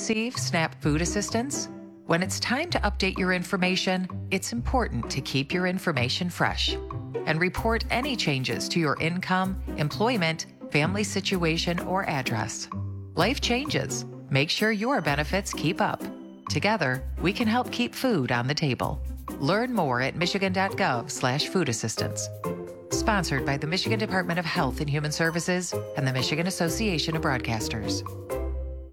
receive SNAP food assistance? When it's time to update your information, it's important to keep your information fresh and report any changes to your income, employment, family situation, or address. Life changes. Make sure your benefits keep up. Together, we can help keep food on the table. Learn more at michigan.gov/food assistance. Sponsored by the Michigan Department of Health and Human Services and the Michigan Association of Broadcasters.